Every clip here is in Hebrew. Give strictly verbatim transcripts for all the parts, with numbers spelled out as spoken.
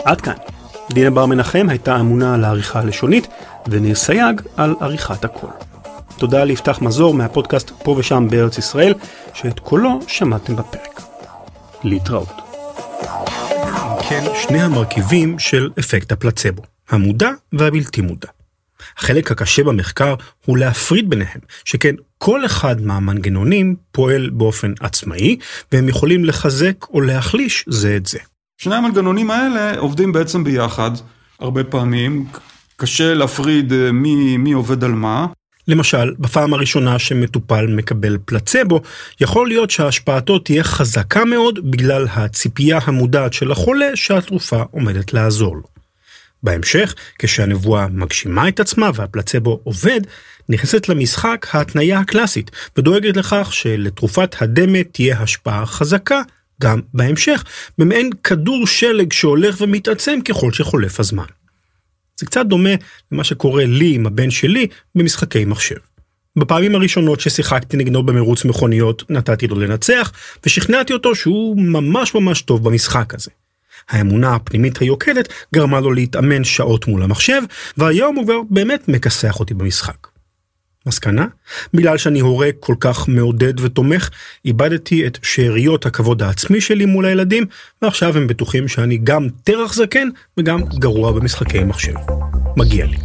עד כאן. דינה בר מנחם הייתה אמונה על העריכה הלשונית, וניר סייג על עריכת הקול. תודה ליפתח מזור מהפודקאסט פה ושם בארץ ישראל, שאת קולו שמעתם בפרק. להתראות. כן, שני המרכיבים של אפקט הפלצבו, המודע והבלתי מודע. החלק הקשה במחקר הוא להפריד ביניהם, שכן כל אחד מהמנגנונים פועל באופן עצמאי, והם יכולים לחזק או להחליש זה את זה. שני המנגנונים האלה עובדים בעצם ביחד, הרבה פעמים. קשה להפריד מי, מי עובד על מה. למשל, בפעם הראשונה שמטופל מקבל פלצבו, יכול להיות שההשפעתו תהיה חזקה מאוד בגלל הציפייה המודעת של החולה שהתרופה עומדת לעזור לו. בהמשך, כשהנבואה מגשימה את עצמה והפלצבו עובד, נכנסת למשחק ההתניה הקלאסית, ודואגת לכך שלתרופת הדמה תהיה השפעה חזקה גם בהמשך, במעין כדור שלג שהולך ומתעצם ככל שחולף הזמן. זה קצת דומה למה שקורה לי עם הבן שלי במשחקי מחשב. בפעמים הראשונות ששיחקתי נגדו במרוץ מכוניות, נתתי לו לנצח, ושכנעתי אותו שהוא ממש ממש טוב במשחק הזה. האמונה הפנימית היוקדת גרמה לו להתאמן שעות מול המחשב, והיום הוא כבר באמת מכסח אותי במשחק. מסקנה? בגלל שאני הורה כל כך מעודד ותומך, איבדתי את שאריות הכבוד העצמי שלי מול הילדים, ועכשיו הם בטוחים שאני גם תרח זקן וגם גרוע במשחקי מחשב. מגיע לי.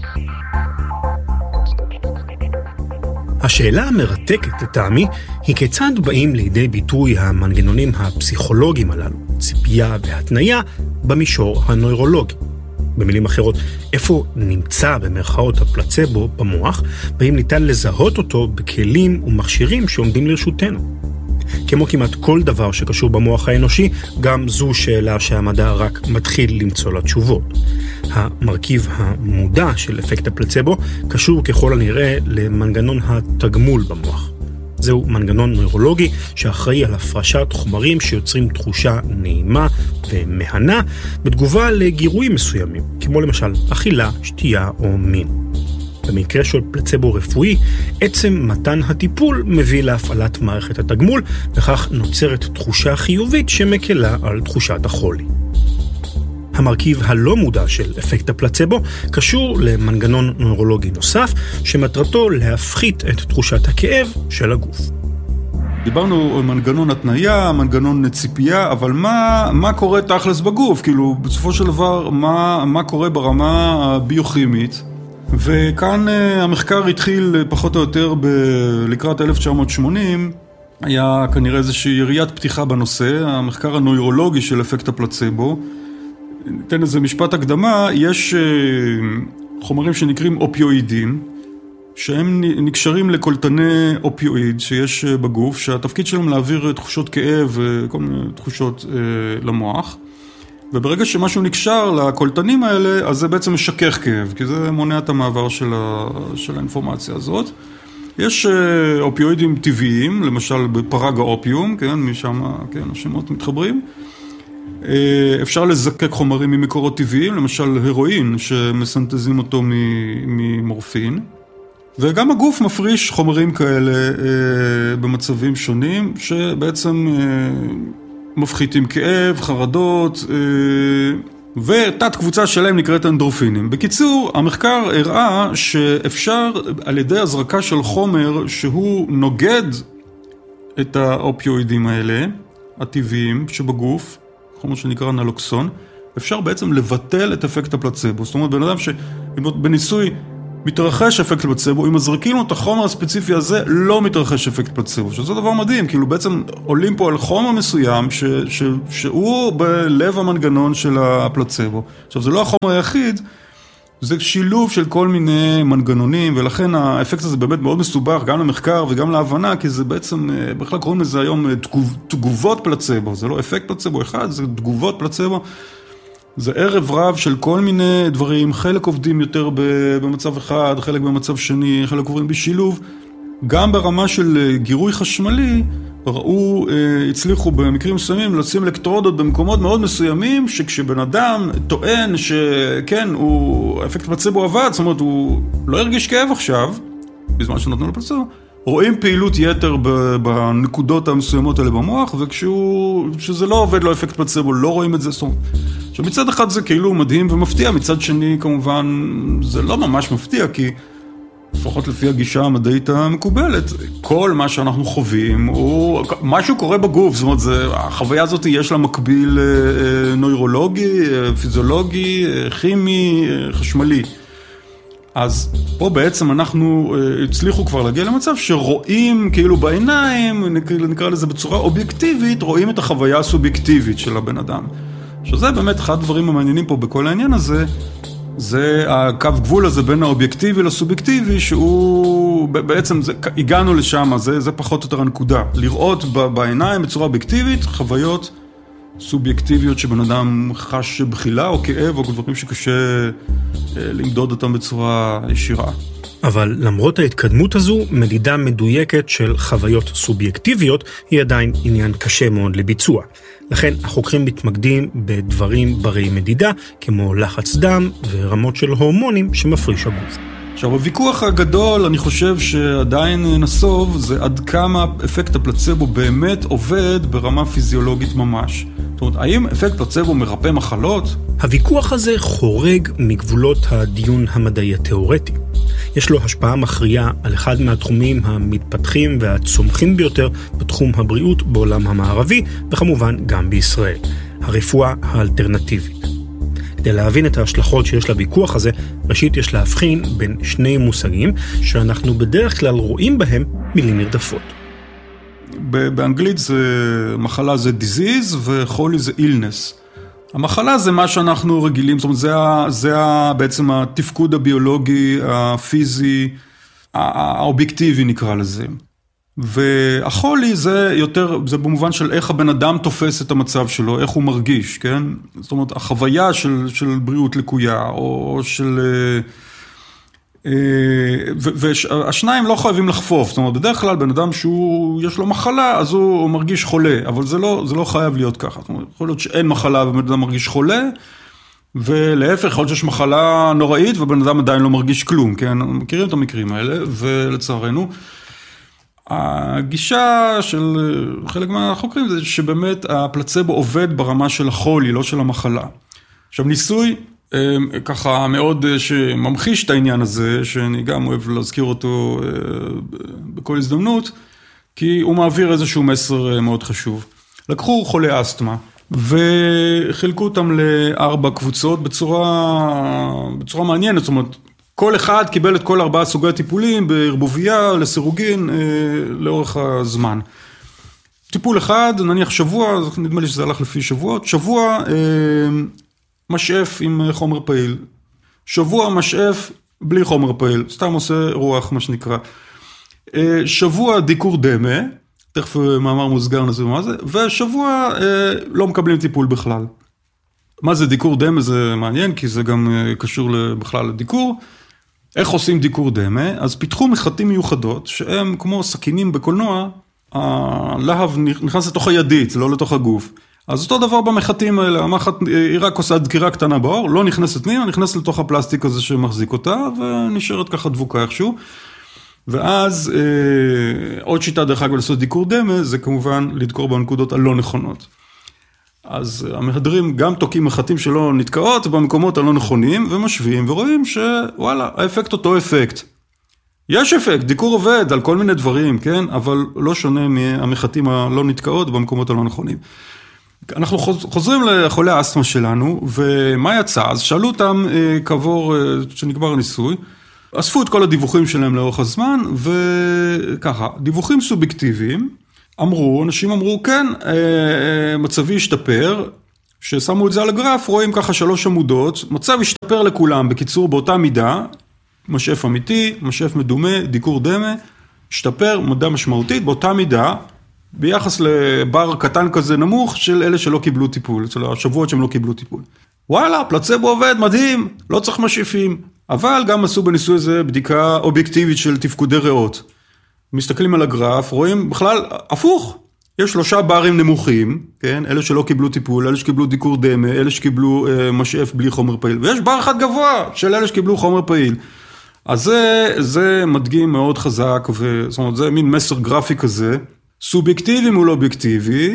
השאלה המרתקת לטעמי היא כיצד באים לידי ביטוי המנגנונים הפסיכולוגיים הללו, ציפייה והתניה, במישור הנוירולוגי. במילים אחרות, איפה נמצא במרכאות הפלצבו במוח, והאם ניתן לזהות אותו בכלים ומכשירים שעומדים לרשותנו. כמו כמעט כל דבר שקשור במוח האנושי, גם זו שאלה שהמדע רק מתחיל למצוא לה תשובות. המרכיב המודע של אפקט הפלצבו קשור ככל הנראה למנגנון התגמול במוח. זהו מנגנון נוירולוגי שאחראי על הפרשת חומרים שיוצרים תחושה נעימה ומהנה בתגובה לגירויים מסוימים, כמו למשל אכילה, שתייה או מין. במקרה של פלצבו רפואי, עצם מתן הטיפול מביא להפעלת מערכת התגמול, וכך נוצרת תחושה חיובית שמקלה על תחושת החולי. המרכיב הלא מודע של אפקט הפלצבו קשור למנגנון נוירולוגי נוסף, שמטרתו להפחית את תחושת הכאב של הגוף. דיברנו על מנגנון התניה, מנגנון ציפייה, אבל מה, מה קורה תכלס בגוף? כאילו, בסופו של דבר, מה, מה קורה ברמה הביוכימית? וכאן המחקר התחיל פחות או יותר ב- לקראת אלף תשע מאות שמונים, היה כנראה איזושהי יריית פתיחה בנושא, המחקר הנוירולוגי של אפקט הפלצבו. ניתן איזה משפט הקדמה, יש חומרים שנקראים אופיואידים, שהם נקשרים לקולטני אופיואיד שיש בגוף, שהתפקיד שלהם להעביר תחושות כאב וכל מיני תחושות למוח. וברגע שמשהו נקשר לקולטנים האלה, אז זה בעצם משכך כאב, כי זה מונע את המעבר של, ה... של האינפורמציה הזאת. יש אופיואידים טבעיים, למשל בפרג האופיום, כן, משם, כן, השמות מתחברים. אפשר לזקק חומרים ממקורות טבעיים, למשל הרואין, שמסנטזים אותו ממורפין. וגם הגוף מפריש חומרים כאלה במצבים שונים, שבעצם מפחיתים כאב, חרדות, ותת קבוצה שלהם נקראת אנדורפינים. בקיצור, המחקר הראה שאפשר על ידי הזרקה של חומר שהוא נוגד את האופיואידים האלה, הטבעיים שבגוף, חומר שנקרא נלוקסון, אפשר בעצם לבטל את אפקט הפלצבו. זאת אומרת, בן אדם שבניסוי מתרחש אפקט פלצבו, אם מזריקים לו את החומר הספציפי הזה, לא מתרחש אפקט פלצבו. שזה דבר מדהים, כאילו בעצם עולים פה על חומר מסוים, ש, ש, שהוא בלב המנגנון של הפלצבו. עכשיו, זה לא החומר היחיד, זה שילוב של כל מיני מנגנונים, ולכן האפקט הזה באמת מאוד מסובך, גם למחקר וגם להבנה, כי זה בעצם, בכלל קוראים לזה היום תגוב, תגובות פלצבו. זה לא אפקט פלצבו אחד, זה תגובות פלצבו. זה ערב רב של כל מיני דברים, חלק עובדים יותר במצב אחד, חלק במצב שני, חלק עוברים בשילוב. גם ברמה של גירוי חשמלי, ראו, הצליחו במקרים מסוימים לשים אלקטרודות במקומות מאוד מסוימים, שכשבן אדם טוען שכן, הוא, אפקט פלצבו עבד, זאת אומרת, הוא לא הרגיש כאב עכשיו, בזמן שנתנו לו פלצבו, רואים פעילות יתר בנקודות המסוימות האלה במוח, וכשזה לא עובד לו אפקט פלצבו, לא רואים את זה, זאת אומרת, עכשיו מצד אחד זה כאילו מדהים ומפתיע, מצד שני כמובן זה לא ממש מפתיע, כי לפחות לפי הגישה המדעית המקובלת, כל מה שאנחנו חווים, הוא, משהו קורה בגוף, זאת אומרת, זה, החוויה הזאת יש לה מקביל נוירולוגי, פיזיולוגי, כימי, חשמלי. אז פה בעצם אנחנו הצליחו כבר להגיע למצב שרואים כאילו בעיניים, נקרא לזה בצורה אובייקטיבית, רואים את החוויה הסובייקטיבית של הבן אדם. שזה באמת אחד הדברים המעניינים פה בכל העניין הזה, זה הקו גבול הזה בין האובייקטיבי לסובייקטיבי, שהוא בעצם, זה, הגענו לשם, זה, זה פחות או יותר הנקודה. לראות בעיניים בצורה אובייקטיבית, חוויות סובייקטיביות שבן אדם חש בחילה או כאב, או דברים שקשה למדוד אותם בצורה ישירה. אבל למרות ההתקדמות הזו, מדידה מדויקת של חוויות סובייקטיביות היא עדיין עניין קשה מאוד לביצוע. לכן החוקרים מתמקדים בדברים ברי מדידה, כמו לחץ דם ורמות של הורמונים שמפריש הגוף. עכשיו, הוויכוח הגדול, אני חושב שעדיין נסוב, זה עד כמה אפקט הפלצבו באמת עובד ברמה פיזיולוגית ממש. זאת אומרת, האם אפקט פלצבו מרפא מחלות? הוויכוח הזה חורג מגבולות הדיון המדעי התיאורטי. יש לו השפעה מכריעה על אחד מהתחומים המתפתחים והצומחים ביותר בתחום הבריאות בעולם המערבי, וכמובן גם בישראל, הרפואה האלטרנטיבית. כדי להבין את ההשלכות שיש לוויכוח הזה, ראשית יש להבחין בין שני מושגים שאנחנו בדרך כלל רואים בהם מילים נרדפות. באנגלית זה מחלה זה disease וחולי זה illness. המחלה זה מה שאנחנו רגילים, זאת אומרת, זה, זה בעצם התפקוד הביולוגי, הפיזי, האובייקטיבי נקרא לזה. והחולי זה יותר, זה במובן של איך הבן אדם תופס את המצב שלו, איך הוא מרגיש, כן? זאת אומרת, החוויה של, של בריאות לקויה, או של... והשניים לא חייבים לחפוף, זאת אומרת, בדרך כלל בן אדם שהוא, יש לו מחלה, אז הוא מרגיש חולה, אבל זה לא, זה לא חייב להיות ככה. זאת אומרת, יכול להיות שאין מחלה ובן אדם מרגיש חולה, ולהפך, יכול להיות שיש מחלה נוראית ובן אדם עדיין לא מרגיש כלום, כן? מכירים את המקרים האלה, ולצערנו, הגישה של חלק מהחוקרים זה שבאמת הפלצבו עובד ברמה של החולי, לא של המחלה. עכשיו, ניסוי ככה מאוד שממחיש את העניין הזה, שאני גם אוהב להזכיר אותו בכל הזדמנות, כי הוא מעביר איזשהו מסר מאוד חשוב. לקחו חולי אסתמה, וחילקו אותם לארבע קבוצות בצורה, בצורה מעניינת, זאת אומרת, כל אחד קיבל את כל ארבעה סוגי הטיפולים, בערבוביה, לסירוגין, לאורך הזמן. טיפול אחד, נניח שבוע, נדמה לי שזה הלך לפי שבועות, שבוע משאף עם חומר פעיל, שבוע משאף בלי חומר פעיל, סתם עושה רוח, מה שנקרא. שבוע דיקור דמה, תכף מאמר מוסגר נעשה מה זה, ושבוע לא מקבלים טיפול בכלל. מה זה דיקור דמה? זה מעניין, כי זה גם קשור בכלל לדיקור. איך עושים דיקור דמה? אז פיתחו מחטים מיוחדות, שהם כמו סכינים בקולנוע, הלהב נכנס לתוך הידית, לא לתוך הגוף. אז אותו דבר במחטים האלה, המחט היא רק עושה דקירה קטנה באור, לא נכנסת פנימה, נכנסת לתוך הפלסטיק הזה שמחזיק אותה, ונשארת ככה דבוקה איכשהו. ואז אה, עוד שיטה דרך אגב לעשות דיקור דמה, זה כמובן לדקור בנקודות הלא נכונות. אז המהדרים גם תוקעים מחטים שלא נתקעות במקומות הלא נכונים, ומשווים ורואים שוואלה, האפקט אותו אפקט. יש אפקט, דיקור עובד על כל מיני דברים, כן? אבל לא שונה מהמחטים הלא נתקעות במקומות הלא נכונים. אנחנו חוזרים לחולי האסתמה שלנו, ומה יצא? אז שאלו אותם כעבור שנגמר הניסוי, אספו את כל הדיווחים שלהם לאורך הזמן, וככה, דיווחים סובייקטיביים, אמרו, אנשים אמרו, כן, מצבי השתפר, ששמו את זה על הגרף, רואים ככה שלוש עמודות, מצב השתפר לכולם, בקיצור באותה מידה, משאף אמיתי, משאף מדומה, דיקור דמה, השתפר, מדע משמעותית, באותה מידה, ביחס לבר קטן כזה נמוך, של אלה שלא קיבלו טיפול, של השבועות שהם לא קיבלו טיפול. וואלה, פלצבו עובד, מדהים, לא צריך משאפים, אבל גם עשו בניסוי הזה בדיקה אובייקטיבית של תפקודי ריאות. מסתכלים על הגרף, רואים בכלל הפוך, יש שלושה ברים נמוכים, כן? אלה שלא קיבלו טיפול, אלה שקיבלו דיקור דמה, אלה שקיבלו אה, משאף בלי חומר פעיל, ויש בר אחד גבוה של אלה שקיבלו חומר פעיל. אז זה, זה מדגים מאוד חזק, וזאת אומרת, זה מין מסר גרפי כזה, סובייקטיבי מול אובייקטיבי,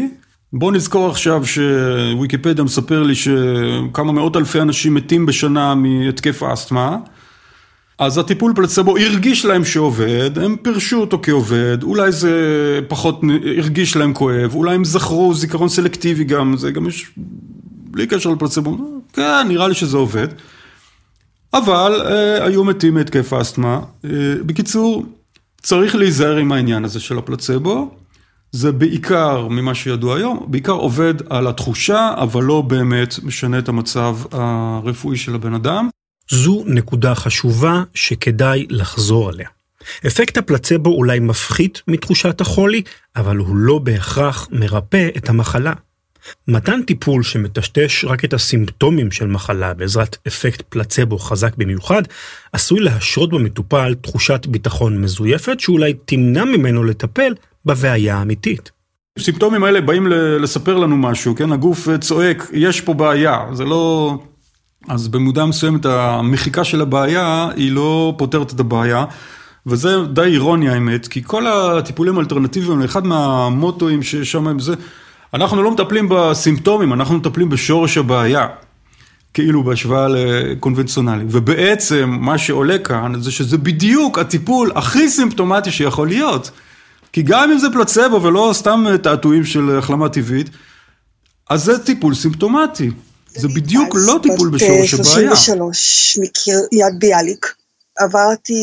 בוא נזכור עכשיו שוויקיפדיה מספר לי שכמה מאות אלפי אנשים מתים בשנה מהתקף האסתמה, אז הטיפול פלצבו הרגיש להם שעובד, הם פרשו אותו כעובד, אולי זה פחות הרגיש להם כואב, אולי הם זכרו זיכרון סלקטיבי גם, זה גם יש, בלי קשר לפלצבו, כן, נראה לי שזה עובד, אבל אה, היו מתים מהתקף האסתמה. אה, בקיצור, צריך להיזהר עם העניין הזה של הפלצבו, זה בעיקר, ממה שידוע היום, בעיקר עובד על התחושה, אבל לא באמת משנה את המצב הרפואי של הבן אדם. זו נקודה חשובה שכדאי לחזור עליה. אפקט הפלצבו אולי מפחית מתחושת החולי, אבל הוא לא בהכרח מרפא את המחלה. מתן טיפול שמטשטש רק את הסימפטומים של מחלה בעזרת אפקט פלצבו חזק במיוחד, עשוי להשרות במטופל תחושת ביטחון מזויפת שאולי תמנע ממנו לטפל בבעיה האמיתית. הסימפטומים האלה באים לספר לנו משהו, כן? הגוף צועק, יש פה בעיה, זה לא... אז במודע מסוימת המחיקה של הבעיה היא לא פותרת את הבעיה, וזה די אירוני האמת, כי כל הטיפולים האלטרנטיביים, אחד מהמוטואים ששם הם זה, אנחנו לא מטפלים בסימפטומים, אנחנו מטפלים בשורש הבעיה, כאילו בהשוואה לקונבנציונלי, ובעצם מה שעולה כאן זה שזה בדיוק הטיפול הכי סימפטומטי שיכול להיות, כי גם אם זה פלצבו ולא סתם תעתועים של החלמה טבעית, אז זה טיפול סימפטומטי. זה בדיוק לא טיפול בשורש הבעיה. שלושים ושלוש מקריית ביאליק. עברתי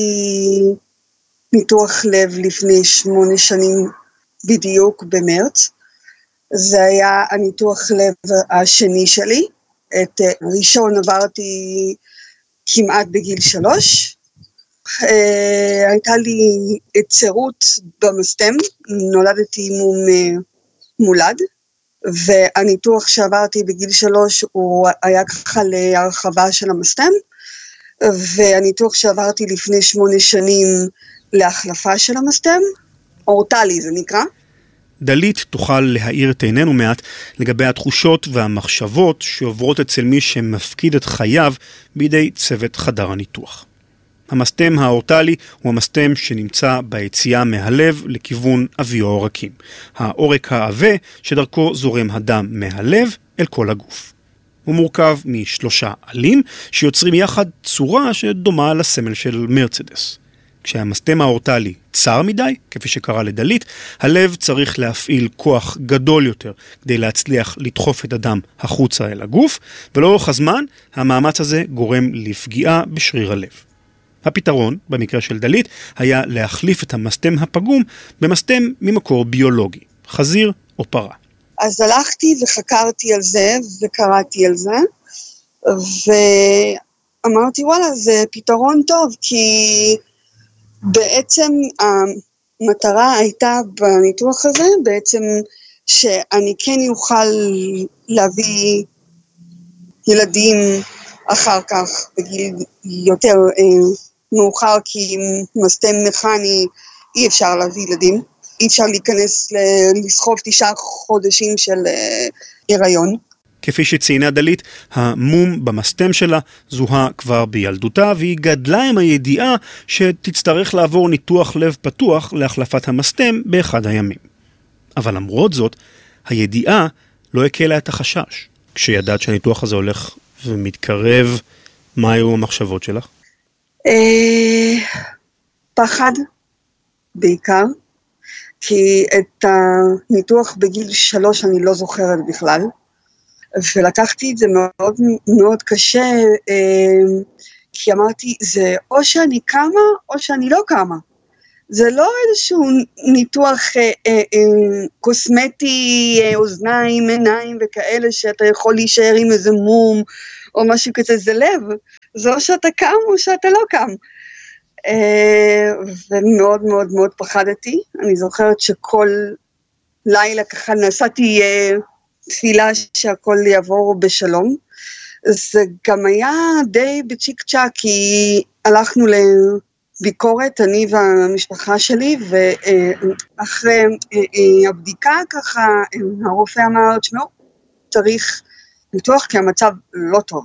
ניתוח לב לפני שמונה שנים בדיוק במרץ. זה היה הניתוח לב השני שלי. את ראשון עברתי כמעט בגיל שלוש. הייתה לי צירות במסתם, נולדתי מום מולד. והניתוח שעברתי בגיל שלוש הוא היה ככה להרחבה של המסתם, והניתוח שעברתי לפני שמונה שנים להחלפה של המסתם, אורטלי זה נקרא. דלית תוכל להאיר את עינינו מעט לגבי התחושות והמחשבות שעוברות אצל מי שמפקיד את חייו בידי צוות חדר הניתוח. המסתם האורטלי הוא המסתם שנמצא ביציאה מהלב לכיוון אבי העורקים. העורק העבה שדרכו זורם הדם מהלב אל כל הגוף. הוא מורכב משלושה עלים שיוצרים יחד צורה שדומה לסמל של מרצדס. כשהמסתם האורטלי צר מדי, כפי שקרה לדלית, הלב צריך להפעיל כוח גדול יותר כדי להצליח לדחוף את הדם החוצה אל הגוף, ולאורך הזמן המאמץ הזה גורם לפגיעה בשריר הלב. הפתרון, במקרה של דלית, היה להחליף את המסתם הפגום במסתם ממקור ביולוגי, חזיר או פרה. אז הלכתי וחקרתי על זה וקראתי על זה, ואמרתי וואלה זה פתרון טוב, כי בעצם המטרה הייתה בניתוח הזה, בעצם שאני כן יוכל להביא ילדים אחר כך בגיל יותר מאוחר, כי מסתם מכני אי אפשר להביא ילדים, אי אפשר להיכנס לסחוב תשעה חודשים של היריון. כפי שציינה דלית, המום במסתם שלה זוהה כבר בילדותה, והיא גדלה עם הידיעה שתצטרך לעבור ניתוח לב פתוח להחלפת המסתם באחד הימים. אבל למרות זאת, הידיעה לא הקלה את החשש. כשידעת שהניתוח הזה הולך ומתקרב, מה היו המחשבות שלך? פחד, בעיקר, כי את הניתוח בגיל שלוש אני לא זוכרת בכלל, ולקחתי את זה מאוד מאוד קשה, כי אמרתי, זה או שאני קמה, או שאני לא קמה. זה לא איזשהו ניתוח אה, אה, אה, קוסמטי, אה, אוזניים, עיניים וכאלה, שאתה יכול להישאר עם איזה מום, או משהו כזה, זה לב. זה או שאתה קם, או שאתה לא קם. אה, ומאוד מאוד מאוד פחדתי. אני זוכרת שכל לילה ככה נסעתי אה, תפילה שהכל יעבור בשלום. זה גם היה די בצ'יק צ'ק, כי הלכנו לביקורת, אני והמשפחה שלי, ואחרי הבדיקה ככה, הרופא אמר, תשמעו, צריך ניתוח כי המצב לא טוב.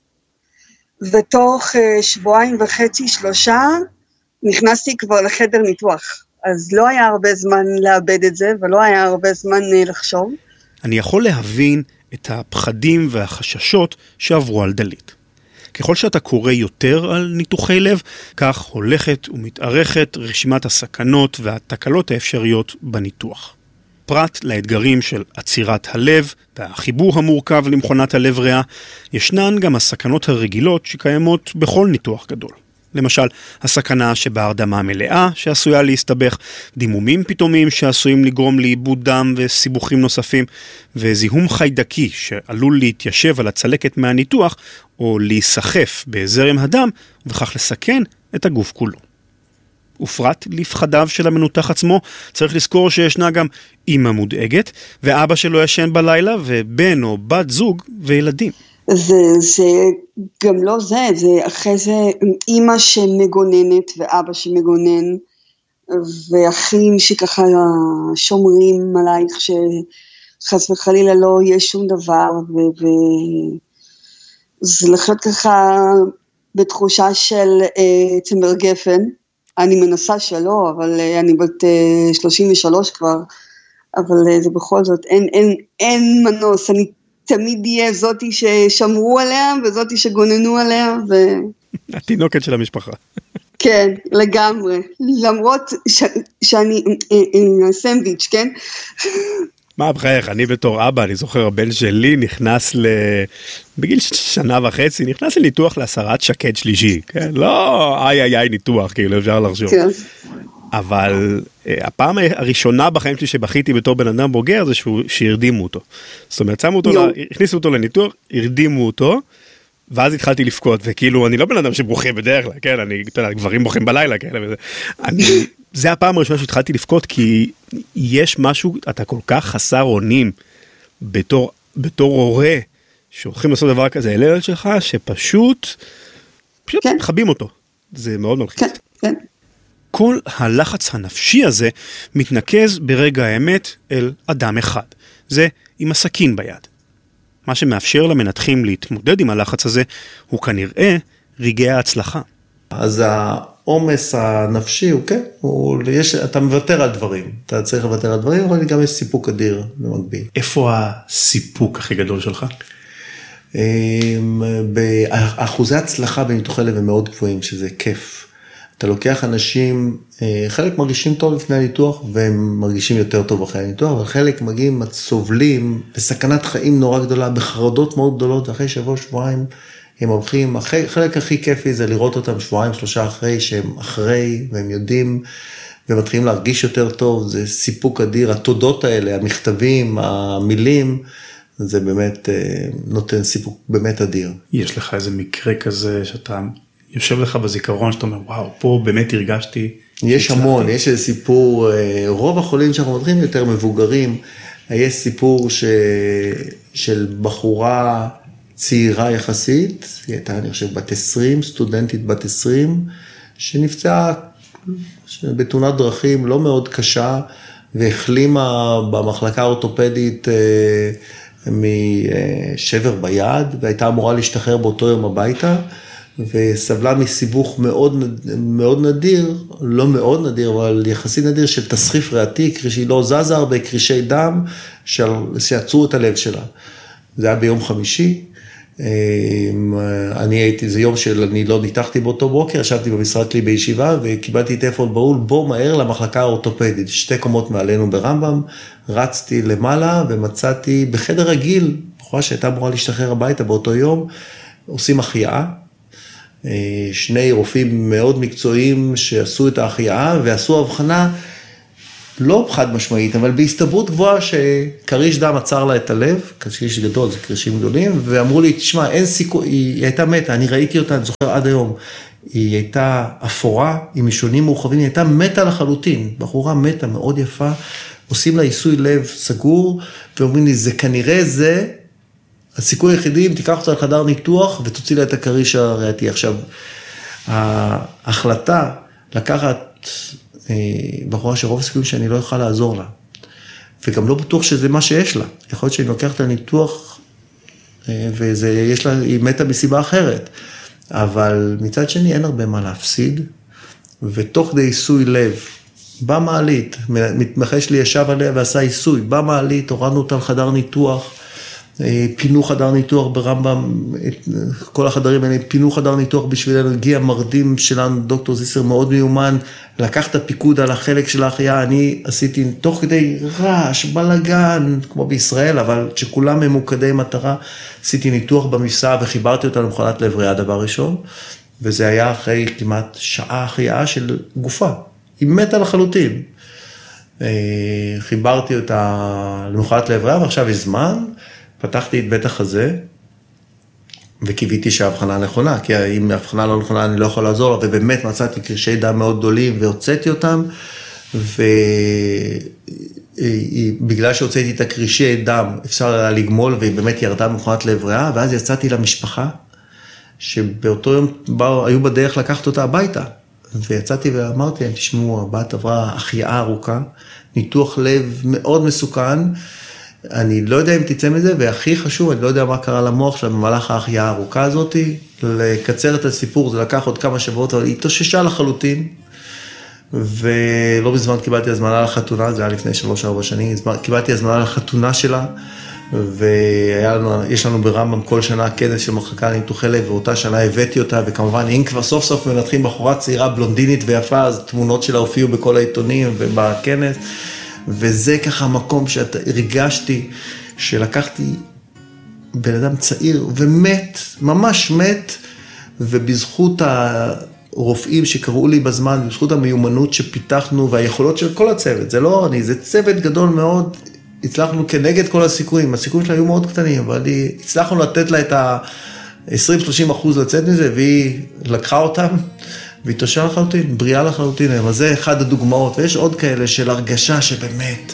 ותוך שבועיים וחצי, שלושה, נכנסתי כבר לחדר ניתוח. אז לא היה הרבה זמן לאבד את זה, ולא היה הרבה זמן לחשוב. אני יכול להבין את הפחדים והחששות שעברו על דלית. ככל שאתה קורא יותר על ניתוחי לב, כך הולכת ומתארכת רשימת הסכנות והתקלות האפשריות בניתוח. פרט לאתגרים של עצירת הלב והחיבור המורכב למכונת הלב ריאה, ישנן גם הסכנות הרגילות שקיימות בכל ניתוח גדול. למשל, הסכנה שבהרדמה מלאה שעשויה להסתבך, דימומים פתאומיים שעשויים לגרום לאיבוד דם וסיבוכים נוספים, וזיהום חיידקי שעלול להתיישב על הצלקת מהניתוח, או להיסחף בזרם הדם, וכך לסכן את הגוף כולו. ופרט לפחדיו של המנותח עצמו, צריך לזכור שישנה גם אמא מודאגת, ואבא שלו ישן בלילה, ובן או בת זוג וילדים. זה, זה גם לא זה, זה אחרי זה אמא שמגוננת ואבא שמגונן, ואחים שככה שומרים עלייך שחס וחלילה לא יהיה שום דבר, וזה לחיות ככה בתחושה של אה, צמר גפן, אני מנסה שלא, אבל אה, אני בת אה, שלושים ושלוש כבר, אבל אה, זה בכל זאת, אין, אין, אין מנוס, אני תמיד יהיה זאתי ששמרו עליה, וזאתי שגוננו עליה, ו... התינוקת של המשפחה. כן, לגמרי. למרות ש... שאני עם סנדוויץ', כן? מה בחייך, אני בתור אבא, אני זוכר, הבן שלי נכנס ל... בגיל שנה וחצי, נכנס לניתוח להסרת שקד שלישי, כן? לא, איי איי איי ניתוח, כאילו אפשר לחשוב. כן. אבל הפעם הראשונה בחיים שלי שבכיתי בתור בן אדם בוגר, זה שהרדימו אותו. זאת אומרת, שמו אותו, הכניסו אותו לניתוח, הרדימו אותו, ואז התחלתי לפקוד, וכאילו, אני לא בן אדם שבוכה בדרך כלל, כן? אני, אתה יודע, גברים בוכים בלילה, כן? אני, זה הפעם הראשונה שהתחלתי לפקוד, כי יש משהו, אתה כל כך חסר אונים, בתור, בתור הורה, שהולכים לעשות דבר כזה, אל ילד שלך, שפשוט, פשוט כן. חבים אותו. זה מאוד מלחיץ. כן, כן. כל הלחץ הנפשי הזה מתנקז ברגע האמת אל אדם אחד. זה עם הסכין ביד. מה שמאפשר למנתחים להתמודד עם הלחץ הזה, הוא כנראה רגעי ההצלחה. אז העומס הנפשי הוא כן, הוא, יש, אתה מוותר על דברים, אתה צריך לוותר על דברים, אבל גם יש סיפוק אדיר במקביל. איפה הסיפוק הכי גדול שלך? באחוזי הצלחה בניתוחי לב הם מאוד גבוהים, שזה כיף. אתה לוקח אנשים, חלק מרגישים טוב לפני הניתוח, והם מרגישים יותר טוב אחרי הניתוח, אבל חלק מגיעים, סובלים, בסכנת חיים נורא גדולה, בחרדות מאוד גדולות, ואחרי שבוע, שבועיים, הם הולכים, חלק הכי כיפי זה לראות אותם שבועיים, שלושה אחרי, שהם אחרי, והם יודעים, ומתחילים להרגיש יותר טוב, זה סיפוק אדיר, התודות האלה, המכתבים, המילים, זה באמת נותן סיפוק באמת אדיר. יש לך איזה מקרה כזה שאתה יושב לך בזיכרון, שאתה אומר, וואו, פה באמת הרגשתי. יש המון, יש איזה סיפור, רוב החולים שאנחנו מדברים יותר מבוגרים, יש סיפור ש... של בחורה צעירה יחסית, היא הייתה, אני חושב, בת עשרים, סטודנטית בת עשרים, שנפצעה בתאונת דרכים לא מאוד קשה, והחלימה במחלקה האורתופדית משבר ביד, והייתה אמורה להשתחרר באותו יום הביתה, וסבלה מסיבוך מאוד, מאוד נדיר, לא מאוד נדיר, אבל יחסית נדיר של תסחיף ריאתי, שהיא לא זזה הרבה, קרישי דם, שיצרו את הלב שלה. זה היה ביום חמישי, אני הייתי, זה יום של, אני לא ניתחתי באותו בוקר, ישבתי במשרד שלי בישיבה, וקיבלתי טלפון בהול, בוא מהר למחלקה האורתופדית, שתי קומות מעלינו ברמב"ם, רצתי למעלה, ומצאתי בחדר רגיל, בחורה שהייתה אמורה להשתחרר הביתה באותו יום, עושים החייאה, שני רופאים מאוד מקצועיים שעשו את ההחייאה, ועשו הבחנה, לא חד משמעית, אבל בהסתברות גבוהה שקריש דם עצר לה את הלב, קריש גדול, זה קרישים גדולים, ואמרו לי, תשמע, אין סיכוי, היא הייתה מתה, אני ראיתי אותה, אני זוכר עד היום, היא הייתה אפורה, עם משונים מורחבים, היא הייתה מתה לחלוטין, בחורה מתה מאוד יפה, עושים לה עיסוי לב סגור, ואומרים לי, זה כנראה זה, הסיכוי היחידי, אם תיקח אותה לחדר ניתוח, ותוציא לה את הקריש הריאתי. עכשיו, ההחלטה לקחת בחורה שרוב הסיכויים שאני לא אוכל לעזור לה, וגם לא בטוח שזה מה שיש לה. יכול להיות שאני לוקח את הניתוח, ויש לה, היא מתה מסיבה אחרת. אבל מצד שני אין הרבה מה להפסיד, ותוך די עיסוי לב, במעלית, מתמחה שלי ישב עליה ועשה עיסוי, במעלית, הורדנו אותה לחדר ניתוח, פינו חדר ניתוח ברמב"ם, כל החדרים האלה, פינו חדר ניתוח בשבילנו, הגיע מרדים שלנו, דוקטור זיסר מאוד מיומן, לקח את הפיקוד על החלק של ההחייאה, אני עשיתי תוך כדי רעש, בלגן, כמו בישראל, אבל שכולם ממוקדי מטרה, עשיתי ניתוח במפסע וחיברתי אותה למכונת לב ריאה דבר ראשון, וזה היה אחרי כמעט שעה החייאה של גופה, היא מתה לחלוטין. חיברתי אותה למכונת לב ריאה, ועכשיו יש זמן, פתחתי את בית החזה, וקיוויתי שההבחנה נכונה, כי אם ההבחנה לא נכונה אני לא יכול לעזור לה, ובאמת מצאתי קרשי דם מאוד גדולים, והוצאתי אותם, ובגלל שהוצאתי את הקרשי דם, אפשר היה לגמול, והיא באמת ירדה במכונת לב ריאה, ואז יצאתי למשפחה, שבאותו יום באו, היו בדרך לקחת אותה הביתה, ויצאתי ואמרתי להם, תשמעו, הבת עברה החייאה ארוכה, ניתוח לב מאוד מסוכן, אני לא יודע אם תצא מזה, והכי חשוב, אני לא יודע מה קרה למוח שלה במהלך ההחייאה הארוכה הזאת, לקצר את הסיפור, זה לקח עוד כמה שבועות, אבל היא התאוששה לחלוטין, ולא בזמן קיבלתי הזמנה לחתונה, זה היה לפני שלוש ארבע שנים, קיבלתי הזמנה לחתונה שלה, ויש לנו ברמב"ם כל שנה כנס של מחלקה לניתוחי לב, ואותה שנה הבאתי אותה, וכמובן אם כבר סוף סוף מנתחים בחורה צעירה בלונדינית ויפה, אז תמונות שלה הופיעו בכל העיתונים ובכנס, וזה ככה המקום שהרגשתי, שלקחתי בן אדם צעיר ומת, ממש מת, ובזכות הרופאים שקראו לי בזמן, בזכות המיומנות שפיתחנו, והיכולות של כל הצוות, זה לא אני, זה צוות גדול מאוד, הצלחנו כנגד כל הסיכויים, הסיכויים שלה היו מאוד קטנים, אבל הצלחנו לתת לה את ה-עשרים שלושים אחוז לצאת מזה, והיא לקחה אותם, והיא תושעה לחלוטין, בריאה לחלוטין, אבל זה אחד הדוגמאות, ויש עוד כאלה של הרגשה שבאמת...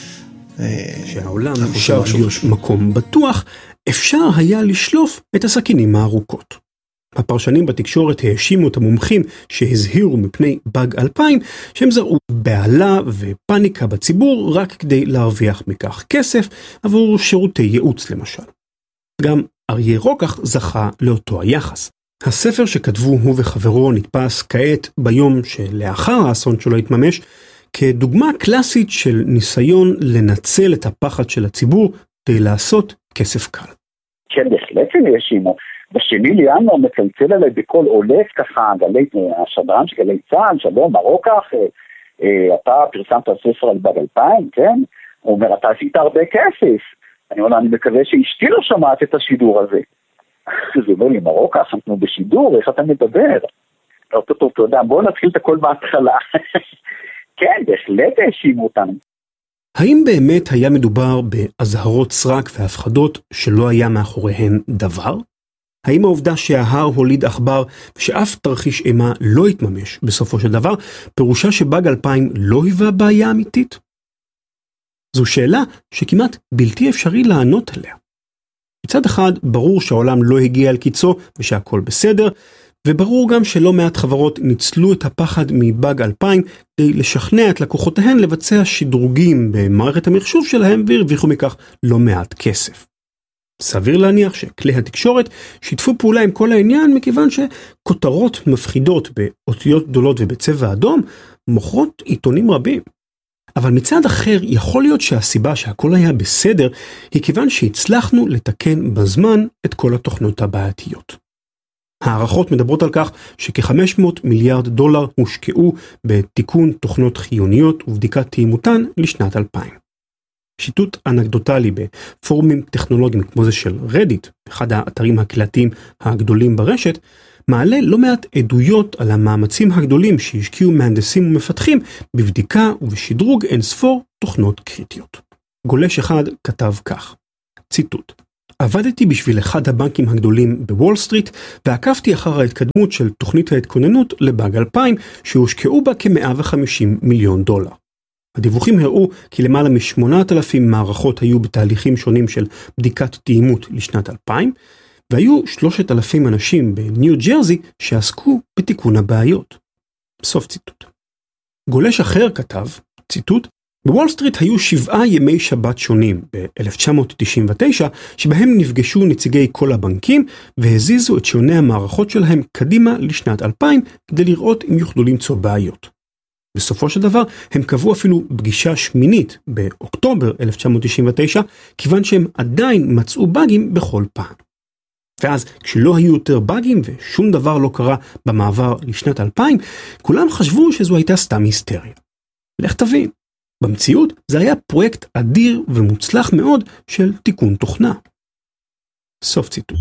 שהעולם אפשר להיות מקום בטוח, אפשר היה לשלוף את הסכינים הארוכות. הפרשנים בתקשורת האשימו את המומחים שהזהירו מפני באג אלפיים, שהם זרעו בעלה ופניקה בציבור רק כדי להרוויח מכך כסף עבור שירותי ייעוץ למשל. גם אריה רוקח זכה לאותו היחס. הספר שכתבו הוא וחברו נתפס כעת ביום שלאחר האסון שלו התממש, כדוגמה קלאסית של ניסיון לנצל את הפחד של הציבור כדי לעשות כסף קל. כן, בהחלט הם האשימו. בשני לינואר מצלצל עליי בכל עולף ככה, גלי, השדרן של גלי צה"ל, שלום, הרוקח, אתה פרסמת ספר על באג אלפיים, כן? הוא אומר, אתה עשית הרבה כסף. אני אומר, אני מקווה שאשתי לא שומעת את השידור הזה. זה אומר לי, מרוקח, אנחנו בשידור, איך אתה מדבר? לא, טוב, טוב, תודה, בואו נתחיל את הכל בהתחלה. כן, בהחלט האשימו אותנו. האם באמת היה מדובר בהזהרות סרק והפחדות שלא היה מאחוריהן דבר? האם העובדה שההר הוליד עכבר ושאף תרחיש אימה לא התממש בסופו של דבר, פירושה שבאג אלפיים לא היווה בעיה אמיתית? זו שאלה שכמעט בלתי אפשרי לענות עליה. מצד אחד, ברור שהעולם לא הגיע על קיצו ושהכל בסדר, וברור גם שלא מעט חברות ניצלו את הפחד מבאג אלפיים כדי לשכנע את לקוחותיהן לבצע שדרוגים במערכת המחשוב שלהם והרוויחו מכך לא מעט כסף. סביר להניח שכלי התקשורת שיתפו פעולה עם כל העניין מכיוון שכותרות מפחידות באותיות גדולות ובצבע אדום מוכרות עיתונים רבים. אבל מצד אחר יכול להיות שהסיבה שהכל היה בסדר היא כיוון שהצלחנו לתקן בזמן את כל התוכנות הבעייתיות. הערכות מדברות על כך שכ-חמש מאות מיליארד דולר הושקעו בתיקון תוכנות חיוניות ובדיקת תאימותן לשנת אלפיים. שיטוט אנקדוטלי בפורומים טכנולוגיים כמו זה של רדיט, אחד האתרים הקהילתיים הגדולים ברשת, מעלה לא מעט עדויות על המאמצים הגדולים שהשקיעו מהנדסים ומפתחים בבדיקה ובשדרוג אינספור תוכנות קריטיות. גולש אחד כתב כך, ציטוט: עבדתי בשביל אחד הבנקים הגדולים בוול סטריט ועקבתי אחר ההתקדמות של תוכנית ההתכוננות לבאג אלפיים שהושקעו בה כ-מאה וחמישים מיליון דולר. הדיווחים הראו כי למעלה מ-שמונת אלפים מערכות היו בתהליכים שונים של בדיקת תאימות לשנת אלפיים, והיו שלושת אלפים אנשים בניו ג'רזי שעסקו בתיקון הבעיות. סוף ציטוט. גולש אחר כתב, ציטוט, בוול סטריט היו שבעה ימי שבת שונים ב-אלף תשע מאות תשעים ותשע, שבהם נפגשו נציגי כל הבנקים והזיזו את שעוני המערכות שלהם קדימה לשנת אלפיים כדי לראות אם יוכלו למצוא בעיות. בסופו של דבר הם קבעו אפילו פגישה שמינית באוקטובר אלף תשע מאות תשעים ותשע, כיוון שהם עדיין מצאו באגים בכל פעם. ואז כשלא היו יותר באגים ושום דבר לא קרה במעבר לשנת אלפיים, כולם חשבו שזו הייתה סתם היסטריה. לך תבין, במציאות זה היה פרויקט אדיר ומוצלח מאוד של תיקון תוכנה. סוף ציטוט.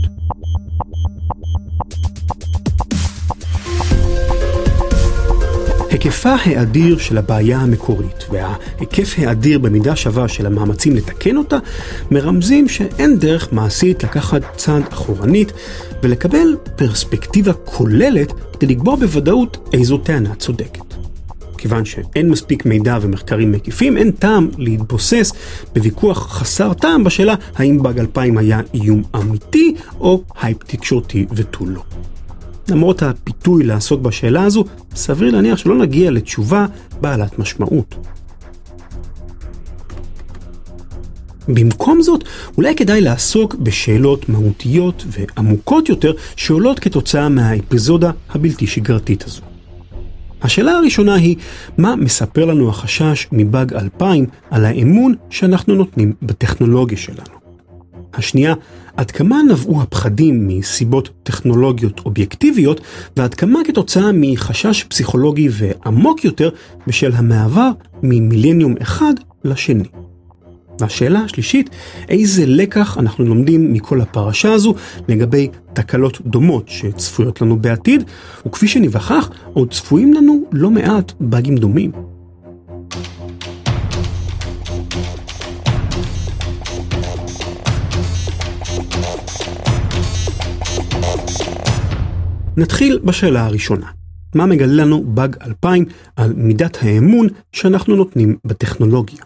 היקפה האדיר של הבעיה המקורית וההיקף האדיר במידה שווה של המאמצים לתקן אותה מרמזים שאין דרך מעשית לקחת צעד אחורנית ולקבל פרספקטיבה כוללת כדי לקבוע בוודאות איזו טענה צודקת. כיוון שאין מספיק מידע ומחקרים מקיפים, אין טעם להתבוסס בוויכוח חסר טעם בשאלה האם באג אלפיים היה איום אמיתי או הייפ תקשורתי ותו לא. למרות הפיתוי לעסוק בשאלה הזו, סביר להניח שלא נגיע לתשובה בעלת משמעות. במקום זאת, אולי כדאי לעסוק בשאלות מהותיות ועמוקות יותר שעולות כתוצאה מהאפיזודה הבלתי שגרתית הזו. השאלה הראשונה היא, מה מספר לנו החשש מבאג אלפיים על האמון שאנחנו נותנים בטכנולוגיה שלנו? השנייה, עד כמה נבעו הפחדים מסיבות טכנולוגיות אובייקטיביות, ועד כמה כתוצאה מחשש פסיכולוגי ועמוק יותר בשל המעבר ממילניום אחד לשני. והשאלה השלישית, איזה לקח אנחנו לומדים מכל הפרשה הזו לגבי תקלות דומות שצפויות לנו בעתיד, וכפי שנבחך, עוד צפויים לנו לא מעט באגים דומים. נתחיל בשאלה הראשונה. מה מגלה לנו באג אלפיים על מידת האמון שאנחנו נותנים בטכנולוגיה?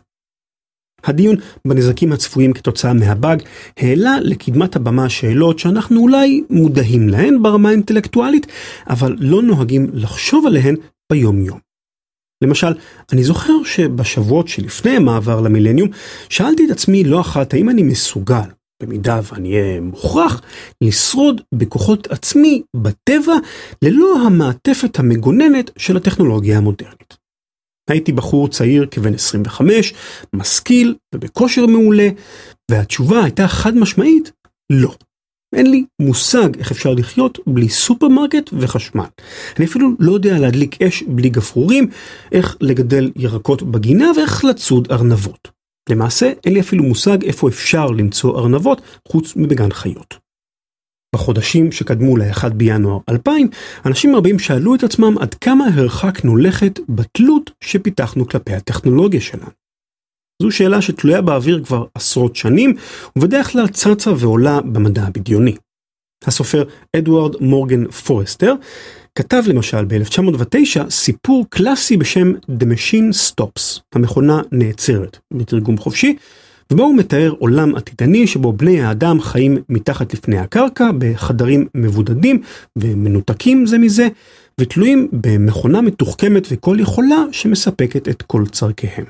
הדיון בנזקים הצפויים כתוצאה מהבאג העלה לקדמת הבמה שאלות שאנחנו אולי מודעים להן ברמה האינטלקטואלית, אבל לא נוהגים לחשוב עליהן ביום יום. למשל, אני זוכר שבשבועות שלפני המעבר למילניום, שאלתי את עצמי לא אחת האם אני מסוגל, במידה ואני אהיה מוכרח, לשרוד בכוחות עצמי בטבע ללא המעטפת המגוננת של הטכנולוגיה המודרנית. הייתי בחור צעיר כבן עשרים וחמש, משכיל ובכושר מעולה, והתשובה הייתה חד משמעית, לא. אין לי מושג איך אפשר לחיות בלי סופרמרקט וחשמל. אני אפילו לא יודע להדליק אש בלי גפרורים, איך לגדל ירקות בגינה ואיך לצוד ארנבות. למעשה, אין לי אפילו מושג איפה אפשר למצוא ארנבות חוץ מבגן חיות. בחודשים שקדמו ל-אחד בינואר אלפיים, אנשים רבים שאלו את עצמם עד כמה הרחקנו לכת בתלות שפיתחנו כלפי הטכנולוגיה שלנו. זו שאלה שתלויה באוויר כבר עשרות שנים, ובדרך כלל צצה ועולה במדע הבדיוני. הסופר אדוארד מורגן פורסטר כתב למשל ב-אלף תשע מאות ותשע סיפור קלאסי בשם The Machine Stops, המכונה נעצרת, בתרגום חופשי, ובו הוא מתאר עולם עתידני שבו בני האדם חיים מתחת לפני הקרקע בחדרים מבודדים ומנותקים זה מזה, ותלויים במכונה מתוחכמת וכל יכולה שמספקת את כל צרכיהם.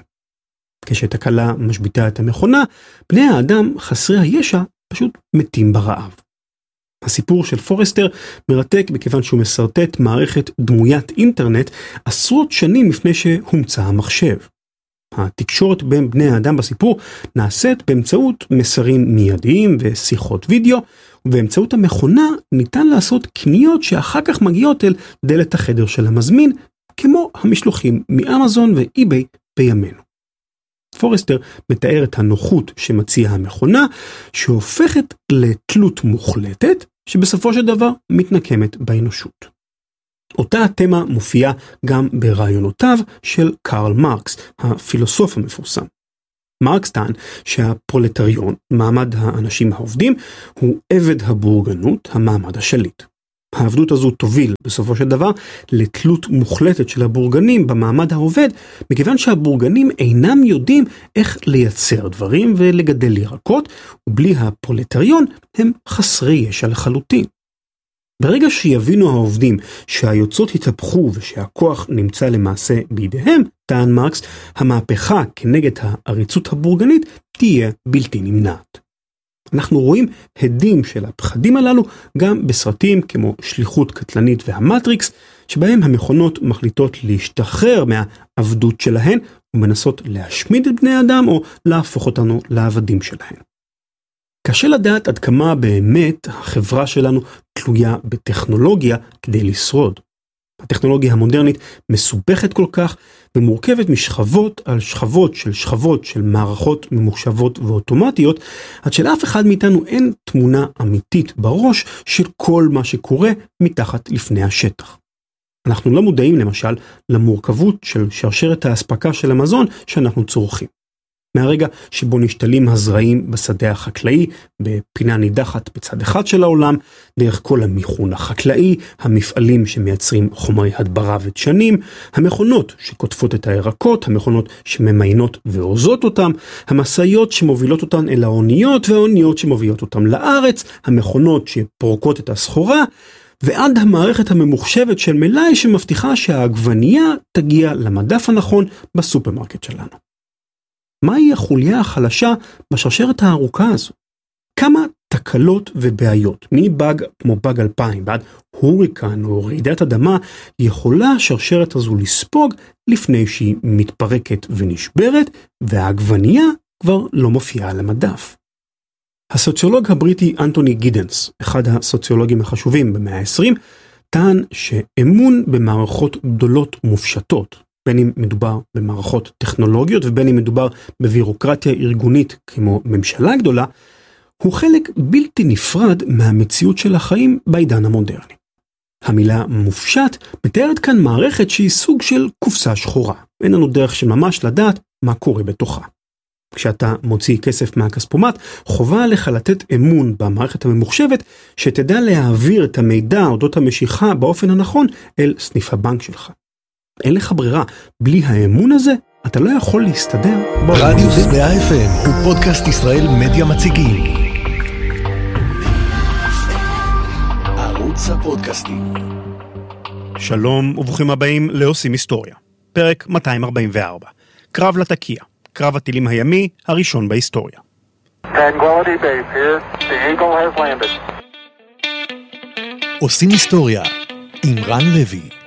כשתקלה משביתה את המכונה, בני האדם חסרי הישע פשוט מתים ברעב. הסיפור של פורסטר מרתק בכיוון שהוא מסרטט מערכת דמוית אינטרנט עשרות שנים לפני שהומצא המחשב. התקשורת בין בני האדם בסיפור נעשית באמצעות מסרים מיידיים ושיחות וידאו, ובאמצעות המכונה ניתן לעשות קניות שאחר כך מגיעות אל דלת החדר של המזמין, כמו המשלוחים מאמזון ואיביי בימינו. פורסטר מתאר את הנוחות שמציעה המכונה, שהופכת לתלות מוחלטת, שבסופו של דבר מתנקמת באנושות. אותה התמה מופיעה גם ברעיונותיו של קרל מרקס, הפילוסוף המפורסם. מרקס טען שהפרולטריון, מעמד האנשים העובדים, הוא עבד הבורגנות, המעמד השליט. העבדות הזו תוביל בסופו של דבר לתלות מוחלטת של הבורגנים במעמד העובד, מכיוון שהבורגנים אינם יודעים איך לייצר דברים ולגדל ירקות, ובלי הפרולטריון הם חסרי ישע לחלוטין. ברגע שיבינו העובדים שהיוצאות התהפכו ושהכוח נמצא למעשה בידיהם, טען מרקס, המהפכה כנגד העריצות הבורגנית תהיה בלתי נמנעת. אנחנו רואים הדים של הפחדים הללו גם בסרטים כמו שליחות קטלנית והמטריקס, שבהם המכונות מחליטות להשתחרר מהעבדות שלהן ומנסות להשמיד את בני האדם או להפוך אותנו לעבדים שלהן. קשה לדעת עד כמה באמת החברה שלנו תלויה בטכנולוגיה כדי לשרוד. הטכנולוגיה המודרנית מסובכת כל כך ומורכבת משכבות על שכבות של שכבות של מערכות ממוחשבות ואוטומטיות, עד שלאף אחד מאיתנו אין תמונה אמיתית בראש של כל מה שקורה מתחת לפני השטח. אנחנו לא מודעים למשל למורכבות של שרשרת האספקה של המזון שאנחנו צורכים. מהרגע שבו נשתלים הזרעים בשדה החקלאי, בפינה נידחת בצד אחד של העולם, דרך כל המיכון החקלאי, המפעלים שמייצרים חומרי הדברה ודשנים, המכונות שקוטפות את הירקות, המכונות שממיינות ואוזות אותם, המשאיות שמובילות אותן אל האוניות והאוניות שמובילות אותן לארץ, המכונות שפורקות את הסחורה, ועד המערכת הממוחשבת של מלאי שמבטיחה שהעגבנייה תגיע למדף הנכון בסופרמרקט שלנו. מהי החוליה החלשה בשרשרת הארוכה הזו? כמה תקלות ובעיות, מבאג כמו באג אלפיים ועד הוריקן או רעידת אדמה, יכולה השרשרת הזו לספוג לפני שהיא מתפרקת ונשברת, והעגבנייה כבר לא מופיעה על המדף. הסוציולוג הבריטי אנטוני גידנס, אחד הסוציולוגים החשובים במאה ה-עשרים, טען שאמון במערכות גדולות מופשטות, בין אם מדובר במערכות טכנולוגיות ובין אם מדובר בבירוקרטיה ארגונית כמו ממשלה גדולה, הוא חלק בלתי נפרד מהמציאות של החיים בעידן המודרני. המילה מופשט מתארת כאן מערכת שהיא סוג של קופסה שחורה. אין לנו דרך שממש לדעת מה קורה בתוכה. כשאתה מוציא כסף מהכספומט, חובה עליך לתת אמון במערכת הממוחשבת שתדע להעביר את המידע אודות המשיכה באופן הנכון אל סניף הבנק שלך. אין לך ברירה, בלי האמון הזה אתה לא יכול להסתדר. רדיוס מאה אף אם הוא פודקאסט ישראל מדיה מציגים. ערוץ הפודקאסטים. שלום וברוכים הבאים לעושים היסטוריה. פרק מאתיים ארבעים וארבע. קרב לתקיע, קרב הטילים הימי הראשון בהיסטוריה. עושים היסטוריה עם רן לוי.